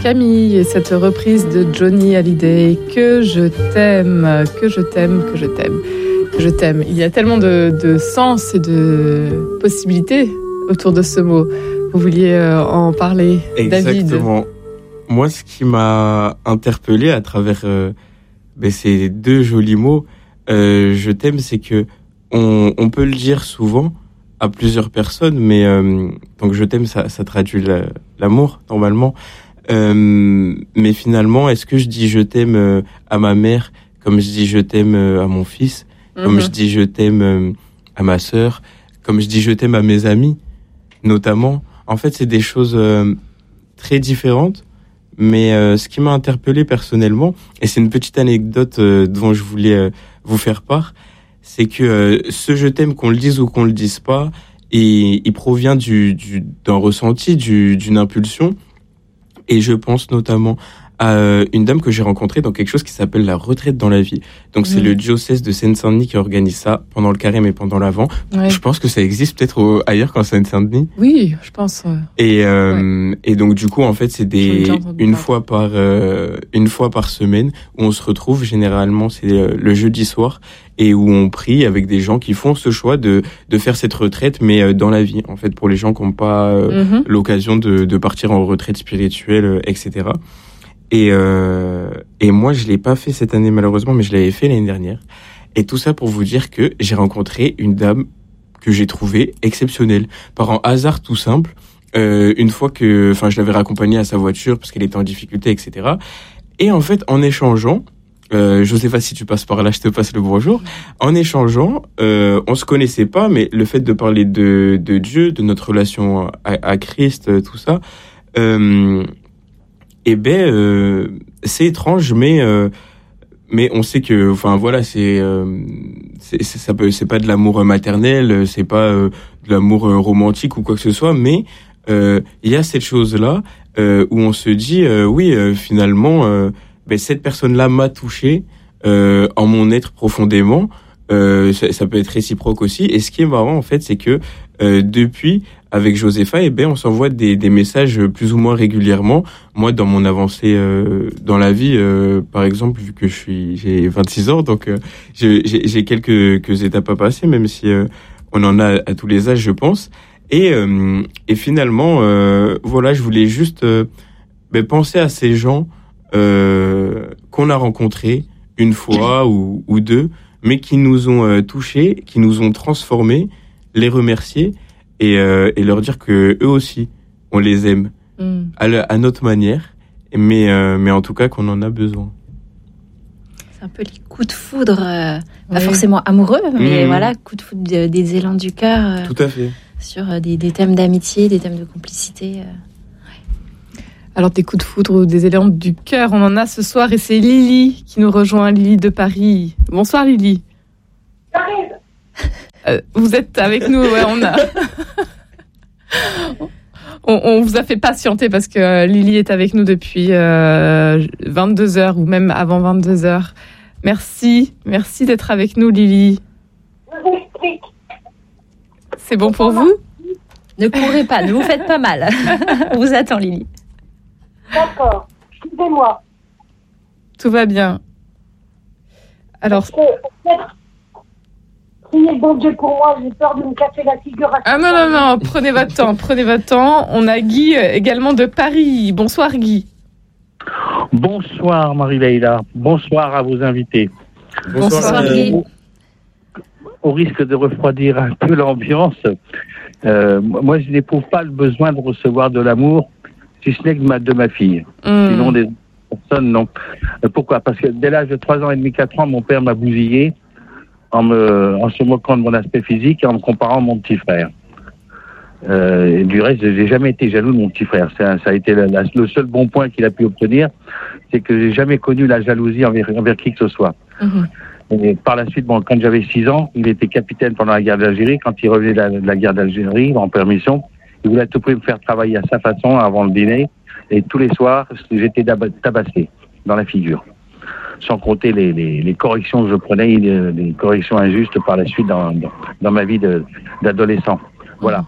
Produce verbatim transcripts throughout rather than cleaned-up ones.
Camille et cette reprise de Johnny Hallyday, que je t'aime, que je t'aime, que je t'aime, que je t'aime. Il y a tellement de, de sens et de possibilités autour de ce mot. Vous vouliez euh, en parler, David? Exactement. Moi, ce qui m'a interpellé à travers euh, ben, ces deux jolis mots, euh, je t'aime, c'est que on, on peut le dire souvent à plusieurs personnes, mais euh, donc je t'aime, ça, ça traduit la, l'amour normalement. Euh, mais finalement, est-ce que je dis je t'aime euh, à ma mère comme je dis je t'aime euh, à mon fils, mm-hmm. comme je dis je t'aime euh, à ma sœur, comme je dis je t'aime à mes amis, notamment. En fait, c'est des choses euh, très différentes. Mais euh, ce qui m'a interpellé personnellement, et c'est une petite anecdote euh, dont je voulais euh, vous faire part, c'est que euh, ce je t'aime, qu'on le dise ou qu'on le dise pas, et il provient du, du d'un ressenti, du, d'une impulsion. Et je pense notamment à euh, une dame que j'ai rencontrée dans quelque chose qui s'appelle la retraite dans la vie. Donc, mmh. c'est le diocèse de Seine-Saint-Denis qui organise ça pendant le carême et pendant l'Avent. Ouais. Je pense que ça existe peut-être au, ailleurs qu'en Seine-Saint-Denis. Oui, je pense. Euh... Et, euh, ouais. et donc, du coup, en fait, c'est des, une fois par, euh, une fois par semaine où on se retrouve. Généralement, c'est euh, le jeudi soir et où on prie avec des gens qui font ce choix de, de faire cette retraite, mais euh, dans la vie, en fait, pour les gens qui n'ont pas euh, mmh. l'occasion de, de partir en retraite spirituelle, euh, et cetera. Et, euh, et moi, je l'ai pas fait cette année malheureusement, mais je l'avais fait l'année dernière. Et tout ça pour vous dire que j'ai rencontré une dame que j'ai trouvée exceptionnelle. Par un hasard tout simple, euh, une fois que, enfin, je l'avais raccompagnée à sa voiture parce qu'elle était en difficulté, et cetera. Et en fait, en échangeant, euh, Josépha, si tu passes par là, je te passe le bonjour. En échangeant, euh, on se connaissait pas, mais le fait de parler de, de Dieu, de notre relation à, à Christ, tout ça, euh, eh ben, euh, c'est étrange, mais euh, mais on sait que, enfin voilà, c'est, euh, c'est, c'est ça peut, c'est pas de l'amour maternel, c'est pas euh, de l'amour romantique ou quoi que ce soit, mais euh, il y a cette chose-là euh, où on se dit, euh, oui, euh, finalement, euh, ben cette personne-là m'a touché euh, en mon être profondément. Euh, ça, ça peut être réciproque aussi. Et ce qui est marrant, en fait, c'est que euh, depuis, avec Josépha, eh ben, on s'envoie des, des messages plus ou moins régulièrement. Moi, dans mon avancée euh, dans la vie, euh, par exemple, vu que je suis, j'ai vingt-six ans, donc euh, j'ai, j'ai quelques, quelques étapes à passer, même si euh, on en a à tous les âges, je pense. Et, euh, et finalement, euh, voilà, je voulais juste euh, ben, penser à ces gens euh, qu'on a rencontrés une fois ou, ou deux, mais qui nous ont euh, touchés, qui nous ont transformés, les remercier et, euh, et leur dire que eux aussi, on les aime mm. à, le, à notre manière, mais, euh, mais en tout cas qu'on en a besoin. C'est un peu les coups de foudre, euh, oui. pas forcément amoureux, mais mmh. voilà, coups de foudre de, des élans du cœur. Euh, tout à fait. Sur euh, des, des thèmes d'amitié, des thèmes de complicité. Euh, ouais. Alors des coups de foudre ou des élans du cœur, on en a ce soir et c'est Lily qui nous rejoint, Lily de Paris. Bonsoir Lily. J'arrive. Euh, vous êtes avec nous, ouais, on a... on, on vous a fait patienter parce que euh, Lily est avec nous depuis euh, vingt-deux heures ou même avant vingt-deux heures. Merci, merci d'être avec nous Lily. Je vous explique. C'est bon pour vous ? Ne courez pas, ne vous faites pas mal. On vous attend Lily. D'accord, excusez-moi. Tout va bien. Alors... Priez bon Dieu pour moi, j'ai peur de me casser la figure. Ah non, non, non, prenez votre temps, prenez votre temps. On a Guy également de Paris. Bonsoir Guy. Bonsoir Marie-Leïla, bonsoir à vos invités. Bonsoir, bonsoir Guy. Au, au risque de refroidir un peu l'ambiance, euh, moi je n'éprouve pas le besoin de recevoir de l'amour, si ce n'est que de ma, de ma fille. Mm. Sinon des personnes, non. Pourquoi ? Parce que dès l'âge de trois ans et demi, quatre ans, mon père m'a bousillé. En, me, en se moquant de mon aspect physique et en me comparant à mon petit frère. Euh, et du reste, j'ai jamais été jaloux de mon petit frère. C'est un, ça a été la, la, le seul bon point qu'il a pu obtenir, c'est que j'ai jamais connu la jalousie envers, envers qui que ce soit. Mm-hmm. Et par la suite, bon, quand j'avais six ans, il était capitaine pendant la guerre d'Algérie. Quand il revenait de la, de la guerre d'Algérie, en permission, il voulait à tout prix me faire travailler à sa façon avant le dîner. Et tous les soirs, j'étais tabassé dans la figure. Sans compter les, les, les corrections que je prenais, les, les corrections injustes par la suite dans, dans, dans ma vie de, d'adolescent. Voilà.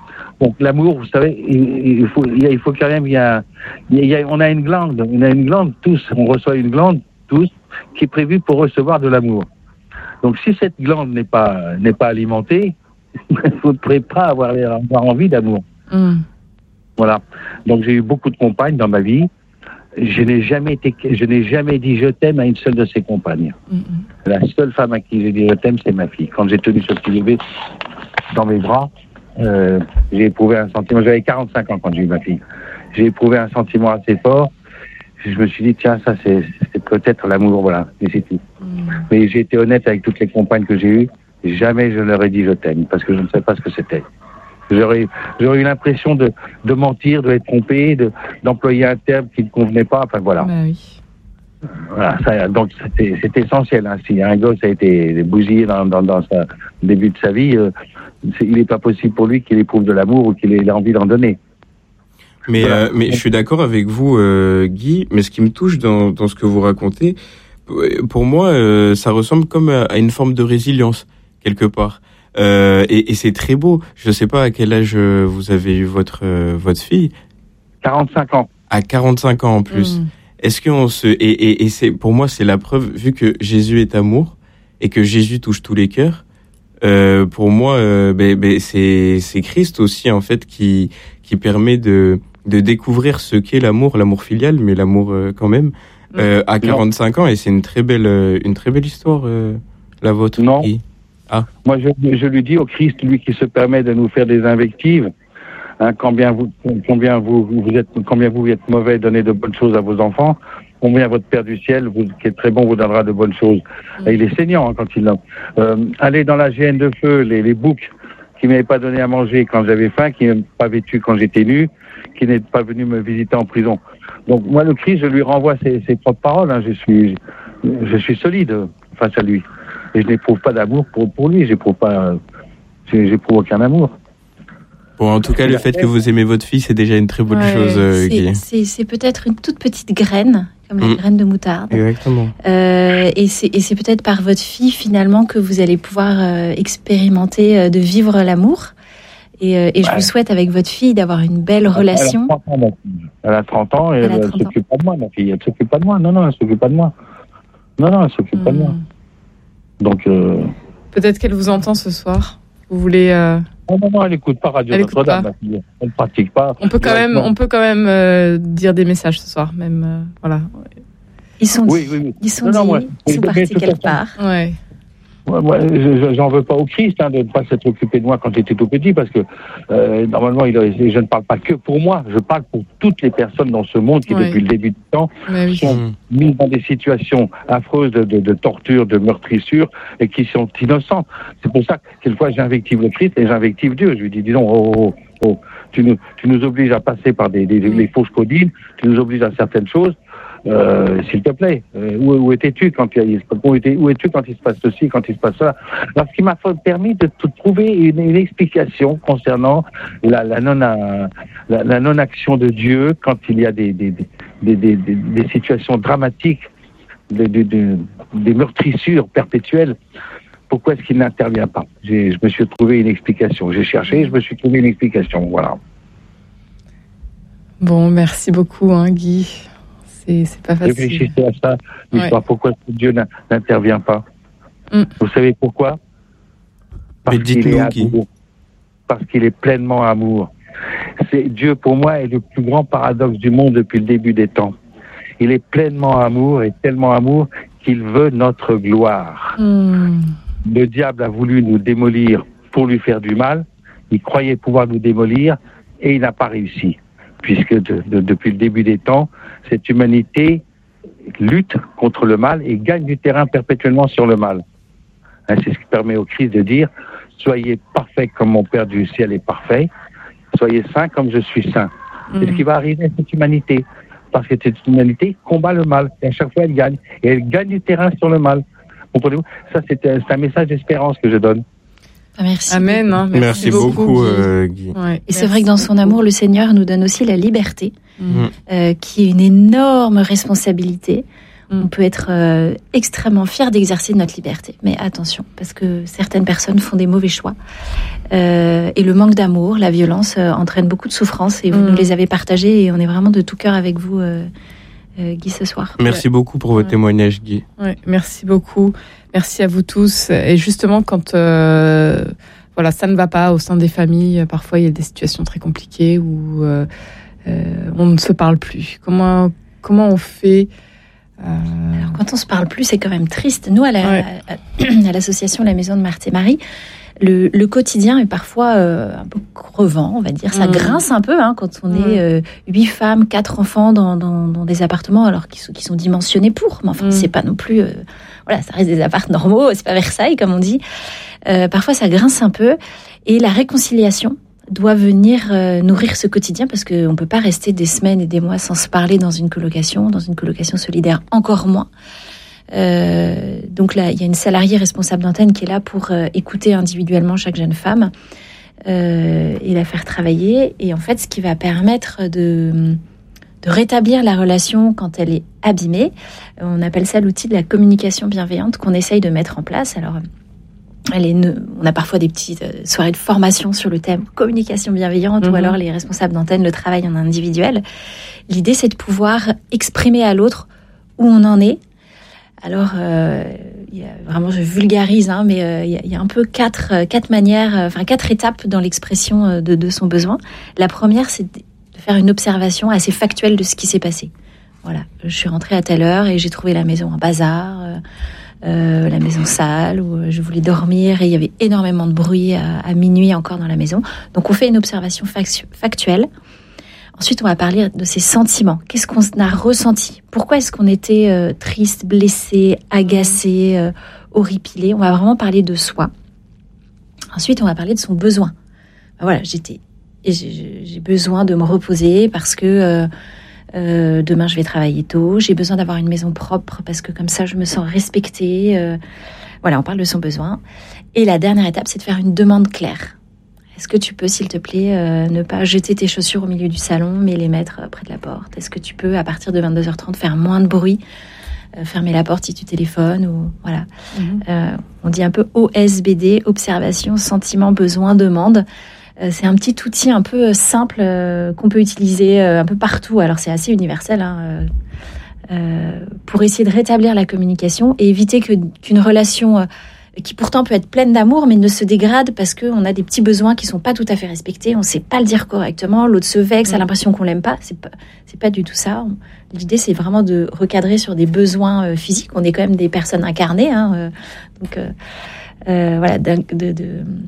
Donc l'amour, vous savez, il, il faut, il faut quand même, il y a, il y a, on a une glande, on a une glande tous, on reçoit une glande tous qui est prévue pour recevoir de l'amour. Donc si cette glande n'est pas n'est pas alimentée, vous ne pourrez pas avoir, avoir envie d'amour. Mm. Voilà. Donc j'ai eu beaucoup de compagnes dans ma vie. Je n'ai jamais été, je n'ai jamais dit je t'aime à une seule de ces compagnes. Mm-hmm. La seule femme à qui j'ai dit je t'aime, c'est ma fille. Quand j'ai tenu ce petit bébé dans mes bras, euh, j'ai éprouvé un sentiment. J'avais quarante-cinq ans quand j'ai eu ma fille. J'ai éprouvé un sentiment assez fort. Je me suis dit tiens, ça c'est, c'est peut-être l'amour, voilà, et c'est tout. Mm. Mais j'ai été honnête avec toutes les compagnes que j'ai eues. Jamais je leur ai dit je t'aime parce que je ne savais pas ce que c'était. J'aurais, j'aurais eu l'impression de, de mentir, de être trompé, de, d'employer un terme qui ne convenait pas. Enfin voilà. Bah oui. Voilà, ça, donc c'était, c'est essentiel. Hein. Si un gosse a été bousillé dans, dans, dans sa, au début de sa vie, euh, il n'est pas possible pour lui qu'il éprouve de l'amour ou qu'il ait envie d'en donner. Mais, voilà. euh, mais je suis d'accord avec vous, euh, Guy. Mais ce qui me touche dans, dans ce que vous racontez, pour moi, euh, ça ressemble comme à une forme de résilience quelque part. Euh, et, et c'est très beau. Je ne sais pas à quel âge vous avez eu votre euh, votre fille. quarante-cinq ans. À quarante-cinq ans en plus. Mmh. Est-ce qu'on se et, et, et c'est pour moi c'est la preuve, vu que Jésus est amour et que Jésus touche tous les cœurs. Euh, pour moi, euh, ben, ben, c'est c'est Christ aussi en fait qui qui permet de de découvrir ce qu'est l'amour, l'amour filial, mais l'amour euh, quand même euh, à quarante-cinq ans. Et c'est une très belle euh, une très belle histoire euh, la vôtre. Non. Guy. Ah. Moi, je, je lui dis au Christ, lui qui se permet de nous faire des invectives, hein, combien vous, combien vous, vous êtes, combien vous êtes mauvais, donnez de bonnes choses à vos enfants. Combien votre Père du ciel, vous, qui est très bon, vous donnera de bonnes choses. Mmh. Et il est saignant hein, quand il l'a. Euh, allez dans la géhenne de feu, les, les boucs qui m'avaient pas donné à manger quand j'avais faim, qui n'avaient pas vêtu quand j'étais nu, qui n'étaient pas venus me visiter en prison. Donc moi, le Christ, je lui renvoie ses, ses propres paroles. Hein, je suis, je suis solide face à lui. Et je n'éprouve pas d'amour pour, pour lui, j'éprouve pas, j'éprouve aucun amour. Bon, en tout cas, le fait que vous aimez votre fille, c'est déjà une très bonne ouais, chose, euh, c'est, c'est, c'est peut-être une toute petite graine, comme la mmh. graine de moutarde. Exactement. Euh, et, c'est, et c'est peut-être par votre fille, finalement, que vous allez pouvoir euh, expérimenter euh, de vivre l'amour. Et, euh, et je ouais. vous souhaite, avec votre fille, d'avoir une belle relation. Elle a trente ans, ma fille. Elle a trente ans et elle, elle, elle s'occupe pas de moi, ma fille. Elle s'occupe pas de moi. Non, non, elle s'occupe pas de moi. Non, non, elle s'occupe mmh. pas de moi. Donc, euh... peut-être qu'elle vous entend ce soir. Vous voulez euh... non, non, non, elle n'écoute pas Radio Notre-Dame. Elle ne pratique pas. On peut quand même, on peut quand même euh, dire des messages ce soir, même euh, voilà. Ils sont, oui, oui, oui. Ils sont, non, dit, non, ouais. ils sont partis quelque part. Ouais. Ouais, ouais, je, j'en veux pas au Christ hein, de ne pas s'être occupé de moi quand j'étais tout petit, parce que euh, normalement, il, je ne parle pas que pour moi, je parle pour toutes les personnes dans ce monde qui, ouais. depuis le début du temps, oui. sont mises dans des situations affreuses de, de, de torture, de meurtrissure, et qui sont innocents. C'est pour ça que quelquefois j'invective le Christ et j'invective Dieu. Je lui dis, dis donc, oh, oh, oh, tu nous, tu nous obliges à passer par des, des, des les fausses codines, tu nous obliges à certaines choses. Euh, s'il te plaît, euh, où, où étais-tu quand il, où, étais, où es-tu quand il se passe ceci, quand il se passe ça? Alors, ce qui m'a permis de t- trouver une, une explication concernant la, la non la, la non action de Dieu quand il y a des des des des, des, des situations dramatiques, des, des, des, des meurtrissures perpétuelles. Pourquoi est-ce qu'il n'intervient pas? J'ai, je me suis trouvé une explication. J'ai cherché, je me suis trouvé une explication. Voilà. Bon, merci beaucoup, hein, Guy. C'est, c'est pas facile. Réfléchissez à ça, l'histoire. Ouais. Pourquoi Dieu n'intervient pas? mm. Vous savez pourquoi? Parce qu'il est amour. Parce qu'il est pleinement amour. C'est, Dieu, pour moi, est le plus grand paradoxe du monde depuis le début des temps. Il est pleinement amour et tellement amour qu'il veut notre gloire. Mm. Le diable a voulu nous démolir pour lui faire du mal. Il croyait pouvoir nous démolir et il n'a pas réussi. Puisque de, de, depuis le début des temps, cette humanité lutte contre le mal et gagne du terrain perpétuellement sur le mal. Hein, c'est ce qui permet au Christ de dire « Soyez parfaits comme mon Père du ciel est parfait, soyez saints comme je suis saint. Mmh. » C'est ce qui va arriver à cette humanité, parce que cette humanité combat le mal, et à chaque fois elle gagne, et elle gagne du terrain sur le mal. Comprenez-vous? Ça, c'est, c'est un message d'espérance que je donne. Merci. Amen. Hein, merci, merci beaucoup, beaucoup euh, Guy. Ouais, et c'est vrai que dans son amour, le Seigneur nous donne aussi la liberté, mmh. euh, qui est une énorme responsabilité. mmh. on peut être euh, extrêmement fier d'exercer notre liberté. Mais attention, parce que certaines personnes font des mauvais choix. Euh, et le manque d'amour, la violence euh, entraîne beaucoup de souffrance. Et vous mmh. nous les avez partagées et on est vraiment de tout cœur avec vous, euh, euh, Guy, ce soir. Merci ouais. beaucoup pour votre ouais. témoignage, Guy. Ouais, merci beaucoup. Merci à vous tous. Et justement, quand... Euh, Voilà, ça ne va pas au sein des familles. Parfois, il y a des situations très compliquées où euh, euh, on ne se parle plus. Comment comment on fait euh... Alors, quand on se parle plus, c'est quand même triste. Nous, à, la, ouais. à, à l'association La Maison de Marthe et Marie, le, le quotidien est parfois euh, un peu crevant, on va dire. Ça mmh. grince un peu hein, quand on mmh. est euh, huit femmes, quatre enfants dans, dans, dans des appartements, alors qu'ils sont, qu'ils sont dimensionnés pour. Mais enfin, mmh. c'est pas non plus. Euh, voilà, ça reste des apparts normaux. C'est pas Versailles, comme on dit. Euh, parfois, ça grince un peu. Et la réconciliation doit venir euh, nourrir ce quotidien parce qu'on ne peut pas rester des semaines et des mois sans se parler dans une colocation, dans une colocation solidaire encore moins. Euh, donc là, il y a une salariée responsable d'antenne qui est là pour euh, écouter individuellement chaque jeune femme euh, et la faire travailler. Et en fait, ce qui va permettre de, de rétablir la relation quand elle est abîmée, on appelle ça l'outil de la communication bienveillante qu'on essaye de mettre en place. Alors, Elle est ne... on a parfois des petites soirées de formation sur le thème communication bienveillante, mmh. ou alors les responsables d'antenne le travaillent en individuel. L'idée, c'est de pouvoir exprimer à l'autre où on en est. Alors, euh, y a, vraiment, je vulgarise, hein, mais il euh, y, y a un peu quatre, quatre manières, euh, enfin quatre étapes dans l'expression de, de son besoin. La première, c'est de faire une observation assez factuelle de ce qui s'est passé. Voilà, je suis rentrée à telle heure et j'ai trouvé la maison en bazar. Euh, Euh, la maison sale, où je voulais dormir et il y avait énormément de bruit à, à minuit encore dans la maison. Donc on fait une observation factu- factuelle. Ensuite, on va parler de ses sentiments. Qu'est-ce qu'on a ressenti ? Pourquoi est-ce qu'on était euh, triste, blessé, agacé, euh, horripilé ? On va vraiment parler de soi. Ensuite, on va parler de son besoin. Ben voilà, j'étais, j'ai, j'ai besoin de me reposer parce que euh, Euh, demain, je vais travailler tôt. J'ai besoin d'avoir une maison propre parce que comme ça, je me sens respectée. Euh, voilà, on parle de son besoin. Et la dernière étape, c'est de faire une demande claire. Est-ce que tu peux, s'il te plaît, euh, ne pas jeter tes chaussures au milieu du salon, mais les mettre près de la porte ? Est-ce que tu peux, à partir de vingt-deux heures trente, faire moins de bruit, euh, fermer la porte si tu téléphones ou voilà. Mm-hmm. Euh, on dit un peu O S B D, observation, sentiment, besoin, demande. C'est un petit outil un peu simple euh, qu'on peut utiliser euh, un peu partout. Alors, c'est assez universel hein, euh, euh, pour essayer de rétablir la communication et éviter que, qu'une relation euh, qui pourtant peut être pleine d'amour, mais ne se dégrade parce qu'on a des petits besoins qui ne sont pas tout à fait respectés. On ne sait pas le dire correctement. L'autre se vexe, mmh. a l'impression qu'on ne l'aime pas. Ce n'est pas, c'est pas du tout ça. On, l'idée, c'est vraiment de recadrer sur des besoins euh, physiques. On est quand même des personnes incarnées. Hein, euh, donc, euh, euh, voilà, de... de, de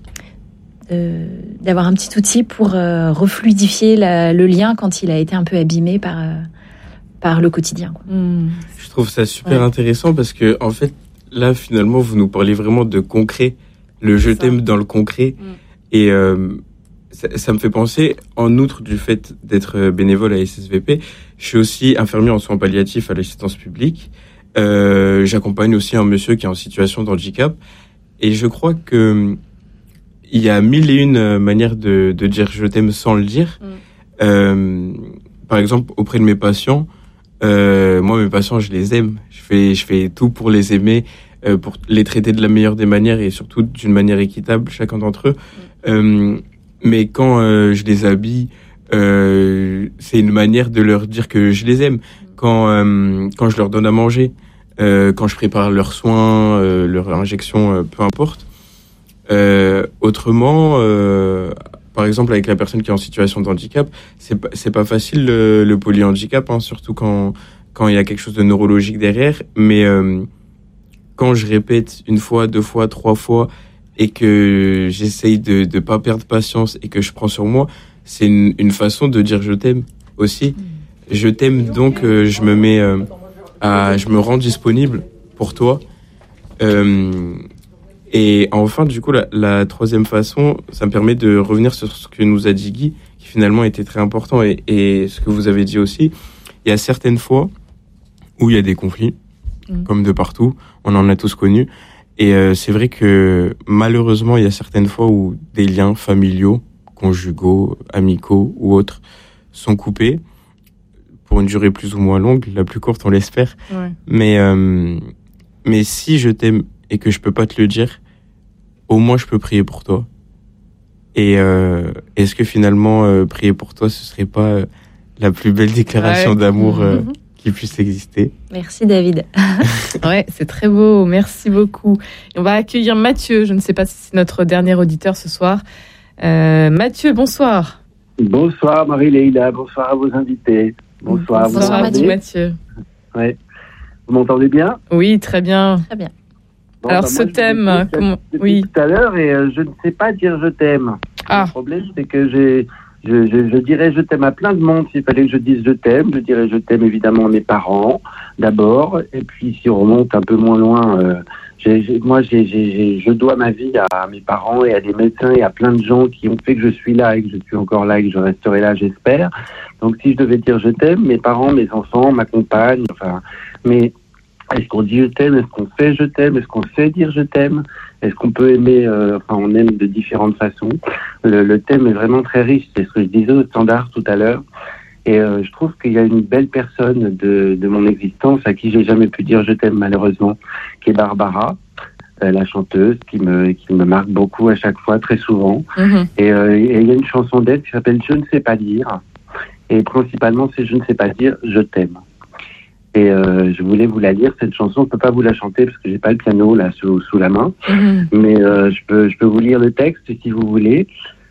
Euh, d'avoir un petit outil pour euh, refluidifier la, le lien quand il a été un peu abîmé par, euh, par le quotidien. Quoi. Mmh. Je trouve ça super ouais. intéressant parce que, en fait, là, finalement, vous nous parlez vraiment de concret, le je t'aime dans le concret. Mmh. Et euh, ça, ça me fait penser, en outre du fait d'être bénévole à S S V P, je suis aussi infirmier en soins palliatifs à l'assistance publique. Euh, j'accompagne aussi un monsieur qui est en situation de handicap. Et je crois que il y a mille et une manières de, de dire je t'aime sans le dire. Mm. Euh, par exemple, auprès de mes patients, euh, moi, mes patients, je les aime. Je fais, je fais tout pour les aimer, euh, pour les traiter de la meilleure des manières et surtout d'une manière équitable, chacun d'entre eux. Mm. Euh, mais quand euh, je les habille, euh, c'est une manière de leur dire que je les aime. Quand, euh, quand je leur donne à manger, euh, quand je prépare leurs soins, euh, leurs injections, euh, peu importe. Euh, autrement, euh, par exemple avec la personne qui est en situation de handicap, c'est pas, c'est pas facile le, le polyhandicap, hein, surtout quand quand il y a quelque chose de neurologique derrière. Mais euh, quand je répète une fois, deux fois, trois fois et que j'essaye de de pas perdre patience et que je prends sur moi, c'est une, une façon de dire je t'aime aussi. Je t'aime donc euh, je me mets euh, à, je me rends disponible pour toi. Euh, Et enfin, du coup, la, la troisième façon, ça me permet de revenir sur ce que nous a dit Guy, qui finalement était très important, et, et ce que vous avez dit aussi. Il y a certaines fois où il y a des conflits, mmh. comme de partout, on en a tous connu. Et euh, c'est vrai que malheureusement, il y a certaines fois où des liens familiaux, conjugaux, amicaux ou autres sont coupés pour pour une durée plus ou moins longue, la plus courte on l'espère. Ouais. Mais euh, mais si je t'aime et que je peux pas te le dire, au moins je peux prier pour toi. Et euh, est-ce que finalement euh, prier pour toi, ce serait pas euh, la plus belle déclaration ouais. d'amour euh, mmh. qui puisse exister? Merci David. Ouais, c'est très beau, merci beaucoup. Et on va accueillir Mathieu, je ne sais pas si c'est notre dernier auditeur ce soir. Euh, Mathieu, bonsoir. Bonsoir Marie-Leïla, bonsoir à vos invités. Bonsoir, bonsoir à vous. Bonsoir Mathieu. Ouais. Vous m'entendez bien? Oui, très bien. Très bien. Bon, Alors bah, ce moi, thème, comment... oui. Tout à l'heure et euh, je ne sais pas dire je t'aime. Ah. Le problème c'est que j'ai, je, je, je dirais je t'aime à plein de monde. S'il fallait que je dise je t'aime, je dirais je t'aime évidemment à mes parents d'abord. Et puis si on remonte un peu moins loin, euh, j'ai, j'ai, moi j'ai, j'ai, j'ai, je dois ma vie à mes parents et à des médecins et à plein de gens qui ont fait que je suis là et que je suis encore là et que je resterai là, j'espère. Donc si je devais dire je t'aime, mes parents, mes enfants, ma compagne, enfin, mais est-ce qu'on dit je t'aime? Est-ce qu'on fait je t'aime? Est-ce qu'on sait dire je t'aime? Est-ce qu'on peut aimer? euh, Enfin, on aime de différentes façons. Le, le thème est vraiment très riche. C'est ce que je disais au standard tout à l'heure. Et euh, je trouve qu'il y a une belle personne de, de mon existence à qui j'ai jamais pu dire je t'aime malheureusement, qui est Barbara, euh, la chanteuse, qui me qui me marque beaucoup à chaque fois, très souvent. Mm-hmm. Et euh, il y a une chanson d'elle qui s'appelle Je ne sais pas dire. Et principalement, c'est Je ne sais pas dire je t'aime. Et euh, je voulais vous la lire, cette chanson. Je peux pas vous la chanter parce que j'ai pas le piano là sous, sous la main. Mmh. Mais euh, je peux je peux vous lire le texte si vous voulez,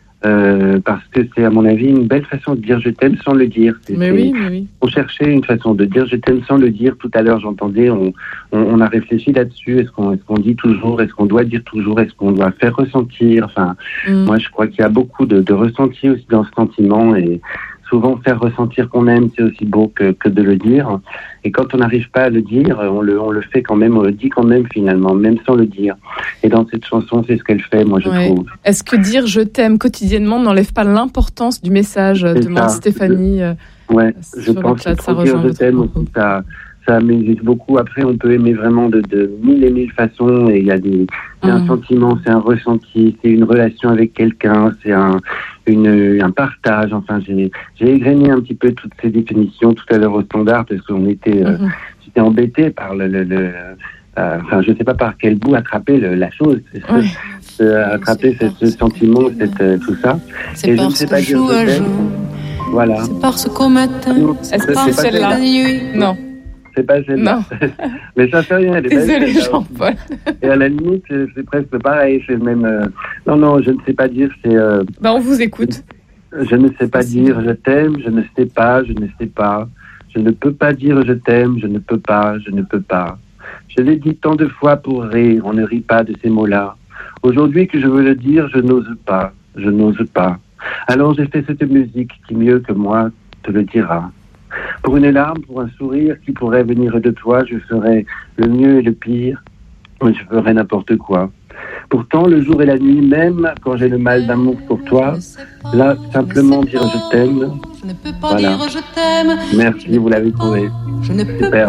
euh, parce que c'est à mon avis une belle façon de dire je t'aime sans le dire. C'est, mais c'est, oui, mais oui. On cherchait une façon de dire je t'aime sans le dire. Tout à l'heure, j'entendais, on on, on a réfléchi là-dessus. Est-ce qu'on est-ce qu'on dit toujours? Est-ce qu'on doit dire toujours? Est-ce qu'on doit faire ressentir? Enfin, mmh. moi je crois qu'il y a beaucoup de, de ressenti aussi dans ce sentiment et souvent, faire ressentir qu'on aime, c'est aussi beau que, que de le dire. Et quand on n'arrive pas à le dire, on le, on le fait quand même, on le dit quand même finalement, même sans le dire. Et dans cette chanson, c'est ce qu'elle fait, moi, je ouais. trouve. Est-ce que dire je t'aime quotidiennement n'enlève pas l'importance du message, demande Stéphanie? Je, ouais, je pense que ça dire je t'aime aussi, ça, ça m'existe beaucoup. Après, on peut aimer vraiment de, de mille et mille façons. Et il y a des, c'est mmh. un sentiment, c'est un ressenti, c'est une relation avec quelqu'un, c'est un, une, un partage. Enfin, j'ai, j'ai égrené un petit peu toutes ces définitions tout à l'heure au standard parce qu'on était, mmh. euh, j'étais embêté par le, le, le euh, enfin, je sais pas par quel bout attraper le, la chose. Ouais. Ce, attraper ce, ce sentiment, cette, euh, tout ça. C'est et je ne sais pas dire je t'aime. Voilà. C'est parce qu'au matin, est-ce que c'est celle-là? Non. C'est pas celle-là. Mais ça fait rien. Elle est désolée, Jean-Paul. Et à la limite, c'est, c'est presque pareil. C'est même. Euh... Non, non, je ne sais pas dire. C'est. Euh... Ben, on vous écoute. Je ne sais pas dire je t'aime. Je ne sais pas. Je ne sais pas. Je ne peux pas dire je t'aime. Je ne peux pas. Je ne peux pas. Je l'ai dit tant de fois pour rire. On ne rit pas de ces mots-là. Aujourd'hui que je veux le dire, je n'ose pas. Je n'ose pas. Alors j'ai fait cette musique qui mieux que moi te le dira. Pour une larme, pour un sourire qui pourrait venir de toi, je ferais le mieux et le pire, mais je ferais n'importe quoi. Pourtant, le jour et la nuit, même quand j'ai le mal d'amour pour toi, là, simplement dire je t'aime. Je ne peux pas voilà. dire je t'aime. Merci, vous l'avez trouvé. Je ne peux Super.